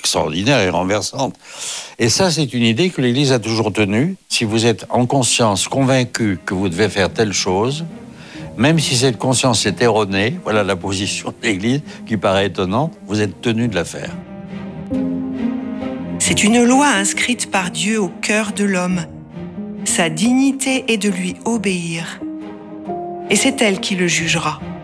extraordinaire et renversante. Et ça, c'est une idée que l'Église a toujours tenue. Si vous êtes en conscience convaincu que vous devez faire telle chose, même si cette conscience est erronée, voilà la position de l'Église qui paraît étonnante, vous êtes tenu de la faire. C'est une loi inscrite par Dieu au cœur de l'homme. Sa dignité est de lui obéir. Et c'est elle qui le jugera.